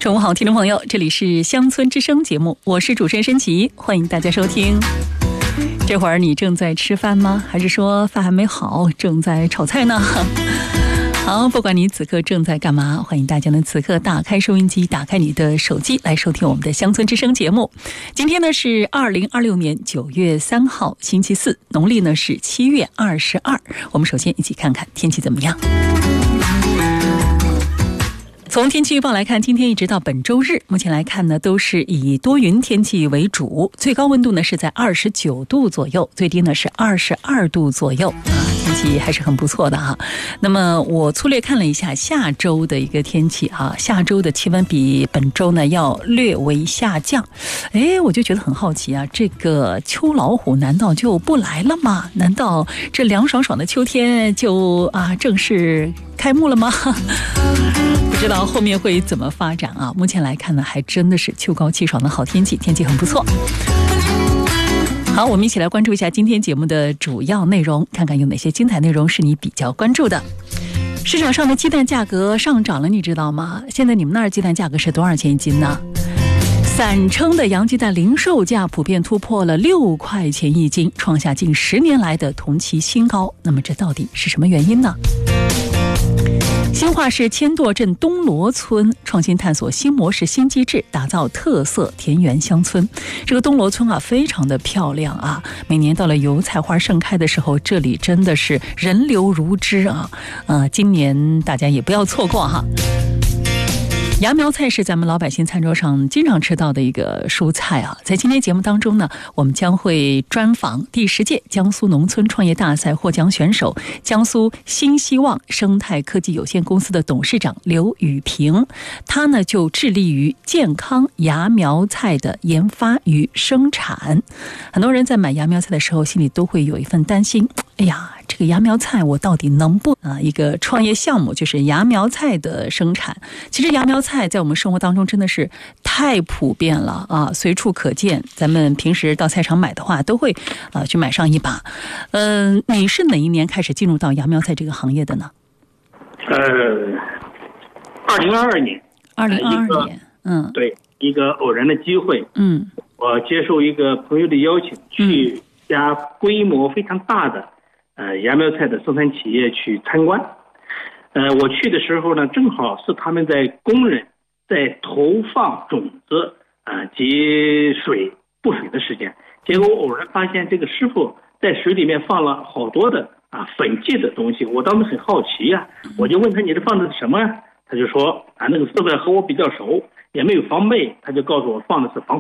中午好，听众朋友，这里是乡村之声节目，我是主持人申琪，欢迎大家收听。这会儿你正在吃饭吗？还是说饭还没好，正在炒菜呢？好，不管你此刻正在干嘛，欢迎大家呢此刻打开收音机，打开你的手机来收听我们的乡村之声节目。今天呢是2026年9月3号星期四，农历呢是7月22。我们首先一起看看天气怎么样。从天气预报来看，今天一直到本周日，目前来看呢，都是以多云天气为主，最高温度呢是在29度左右，最低呢是22度左右天气还是很不错的哈。那么我粗略看了一下下周的一个天气下周的气温比本周呢要略微下降。我就觉得很好奇啊，这个秋老虎难道就不来了吗？难道这凉爽爽的秋天就正式开幕了吗？不知道后面会怎么发展啊？目前来看呢，还真的是秋高气爽的好天气，天气很不错。好，我们一起来关注一下今天节目的主要内容，看看有哪些精彩内容是你比较关注的。市场上的鸡蛋价格上涨了，你知道吗？现在你们那儿鸡蛋价格是多少钱一斤呢？散称的洋鸡蛋零售价普遍突破了6块钱一斤，创下近10年来的同期新高。那么这到底是什么原因呢？新化市千垛镇东罗村创新探索新模式新机制，打造特色田园乡村。这个东罗村非常的漂亮每年到了油菜花盛开的时候，这里真的是人流如织今年大家也不要错过哈。芽苗菜是咱们老百姓餐桌上经常吃到的一个蔬菜在今天节目当中呢，我们将会专访第10届江苏农村创业大赛获奖选手，江苏新希望生态科技有限公司的董事长刘宇平。他呢就致力于健康芽苗菜的研发与生产。很多人在买芽苗菜的时候，心里都会有一份担心，这个芽苗菜我到底能不一个创业项目就是芽苗菜的生产。其实芽苗菜在我们生活当中真的是太普遍了随处可见。咱们平时到菜场买的话，都会去买上一把。你是哪一年开始进入到芽苗菜这个行业的呢 ？2022年。 2022年， 对，一个偶然的机会，我接受一个朋友的邀请，去一家规模非常大的芽苗菜的生产企业去参观。我去的时候呢，正好是他们在工人在投放种子及布水的时间。结果我偶然发现这个师傅在水里面放了好多的粉剂的东西。我当时很好奇我就问他，你这放的是什么呀？他就说那个色彩和我比较熟，也没有防霉，他就告诉我放的是防